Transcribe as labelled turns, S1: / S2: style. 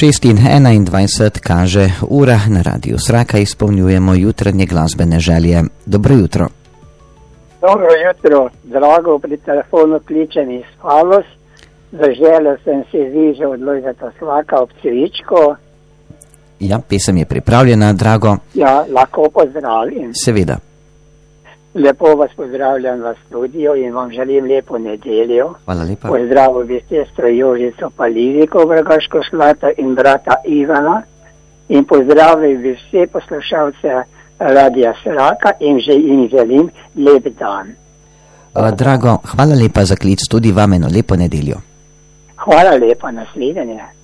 S1: 6:21 kaže ura na Radiu Sraka, izpolnjujemo jutranje glasbene želje. Dobro jutro.
S2: Dobro jutro, drago, pri telefonu kličem iz Haloz. Zaželel sem si Viže od Lojzeta Slaka ob cvičko.
S1: Ja, pesem je pripravljena, drago.
S2: Ja, lahko pozdravim.
S1: Seveda.
S2: Lepo vas pozdravljam v studiu in vam želim lepo nedeljo.
S1: Hvala lepa.
S2: Pozdravil bi sestro Jožico Paliviko, Vrgaško Slato in brata Ivana. In pozdravil bi vse poslušalce Radija Sraka in jim želim lep dan.
S1: Drago, hvala lepa za klic, tudi vam eno lepo nedeljo.
S2: Hvala lepa, nasvidenje.